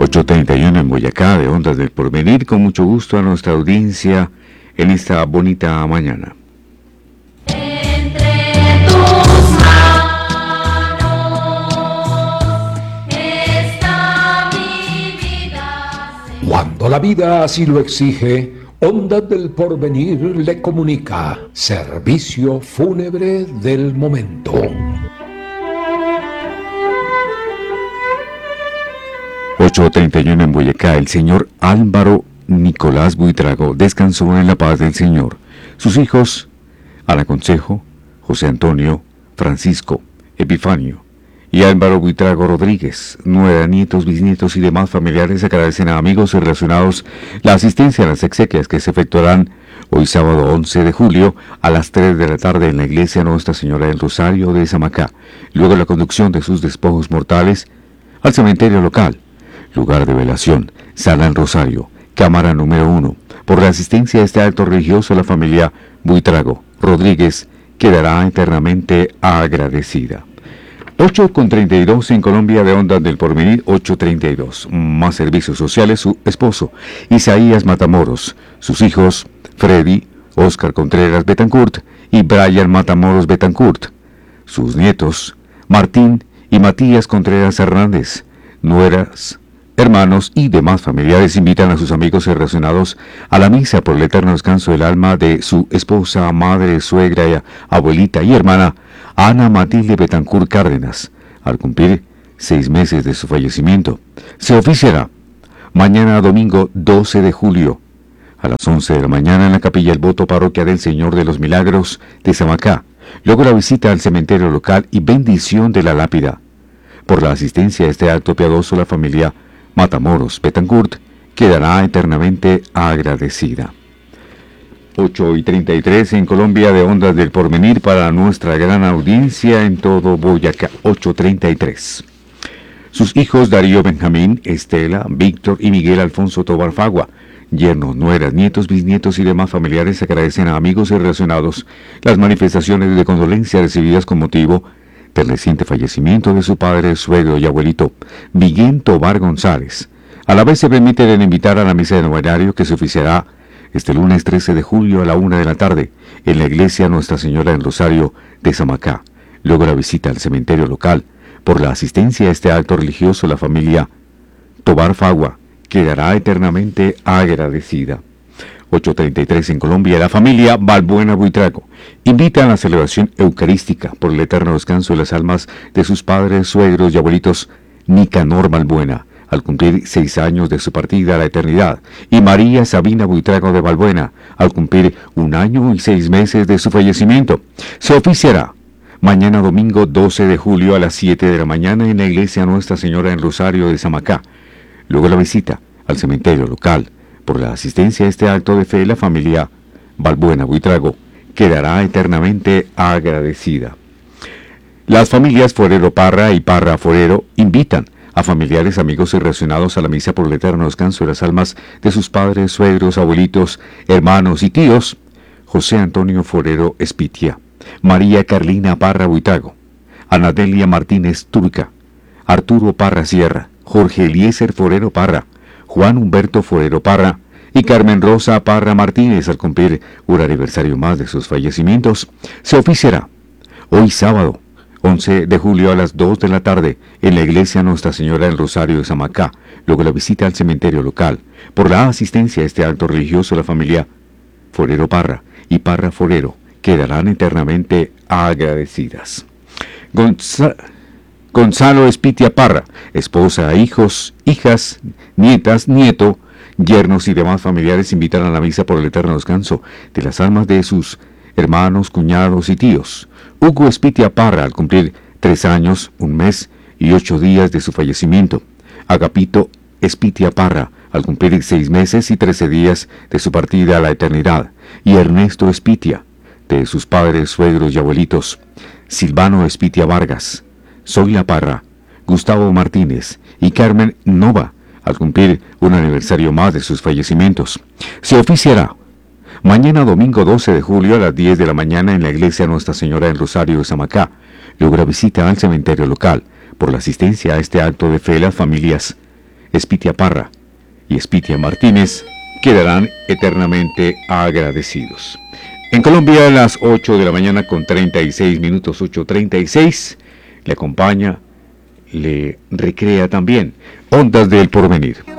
8:31 en Boyacá, de Ondas del Porvenir, con mucho gusto a nuestra audiencia en esta bonita mañana. Entre tus manos está mi vida. Cuando la vida así lo exige, Ondas del Porvenir le comunica servicio fúnebre del momento. 8:31 en Boyacá, el señor Álvaro Nicolás Buitrago descansó en la paz del Señor. Sus hijos, Ana Consejo, José Antonio, Francisco, Epifanio y Álvaro Buitrago Rodríguez, nuera, nietos, bisnietos y demás familiares agradecen a amigos y relacionados la asistencia a las exequias que se efectuarán hoy sábado 11 de julio a las 3 de la tarde en la iglesia Nuestra Señora del Rosario de Samacá, luego la conducción de sus despojos mortales al cementerio local, lugar de velación, sala en Rosario, cámara número 1. Por la asistencia a este acto religioso, la familia Buitrago Rodríguez quedará eternamente agradecida. 8:32 en Colombia, de Ondas del Porvenir. 8:32. Más servicios sociales. Su esposo, Isaías Matamoros. Sus hijos, Freddy, Oscar Contreras Betancourt y Brian Matamoros Betancourt. Sus nietos, Martín y Matías Contreras Hernández. Nueras, hermanos y demás familiares invitan a sus amigos y relacionados a la misa por el eterno descanso del alma de su esposa, madre, suegra, abuelita y hermana, Ana Matilde Betancourt Cárdenas, al cumplir 6 meses de su fallecimiento. Se oficiará mañana domingo 12 de julio a las 11 de la mañana en la capilla El Voto, parroquia del Señor de los Milagros de Samacá. Luego la visita al cementerio local y bendición de la lápida. Por la asistencia a este acto piadoso, la familia Matamoros Betancourt quedará eternamente agradecida. 8:33 en Colombia, de Ondas del Porvenir para nuestra gran audiencia en todo Boyacá. 8:33. Sus hijos Darío Benjamín, Estela, Víctor y Miguel Alfonso Tobar Fagua, yernos, nueras, nietos, bisnietos y demás familiares agradecen a amigos y relacionados las manifestaciones de condolencia recibidas con motivo del reciente fallecimiento de su padre, suegro y abuelito, Miguel Tobar González. A la vez se permiten invitar a la misa de novenario que se oficiará este lunes 13 de julio a la 1 de la tarde en la iglesia Nuestra Señora del Rosario de Samacá. Luego la visita al cementerio local. Por la asistencia a este acto religioso, la familia Tobar Fagua quedará eternamente agradecida. 8:33 en Colombia, la familia Balbuena Buitrago invita a la celebración eucarística por el eterno descanso de las almas de sus padres, suegros y abuelitos Nicanor Balbuena, al cumplir 6 años de su partida a la eternidad, y María Sabina Buitrago de Balbuena, al cumplir 1 año y 6 meses de su fallecimiento. Se oficiará mañana domingo 12 de julio a las 7 de la mañana en la iglesia Nuestra Señora del Rosario de Samacá. Luego la visita al cementerio local. Por la asistencia a este acto de fe, la familia Balbuena Buitrago quedará eternamente agradecida. Las familias Forero Parra y Parra Forero invitan a familiares, amigos y relacionados a la misa por el eterno descanso de las almas de sus padres, suegros, abuelitos, hermanos y tíos, José Antonio Forero Espitia, María Carlina Parra Buitrago, Anadelia Martínez Turca, Arturo Parra Sierra, Jorge Eliezer Forero Parra, Juan Humberto Forero Parra y Carmen Rosa Parra Martínez, al cumplir un aniversario más de sus fallecimientos. Se oficiará hoy sábado 11 de julio a las 2 de la tarde en la iglesia Nuestra Señora del Rosario de Samacá, luego la visita al cementerio local. Por la asistencia a este acto religioso, la familia Forero Parra y Parra Forero quedarán eternamente agradecidas. Gonzalo Espitia Parra, esposa, hijos, hijas, nietas, nieto, yernos y demás familiares invitan a la misa por el eterno descanso de las almas de sus hermanos, cuñados y tíos. Hugo Espitia Parra, al cumplir 3 años, 1 mes y 8 días de su fallecimiento. Agapito Espitia Parra, al cumplir 6 meses y 13 días de su partida a la eternidad. Y Ernesto Espitia, de sus padres, suegros y abuelitos. Silvano Espitia Vargas, Zoila Parra, Gustavo Martínez y Carmen Nova, al cumplir un aniversario más de sus fallecimientos. Se oficiará mañana domingo 12 de julio a las 10 de la mañana en la iglesia Nuestra Señora del Rosario de Samacá. Luego la visita al cementerio local. Por la asistencia a este acto de fe, las familias Espitia Parra y Espitia Martínez quedarán eternamente agradecidos. En Colombia, a las 8 de la mañana con 36 minutos, 8:36, le acompaña, le recrea también Ondas del Porvenir.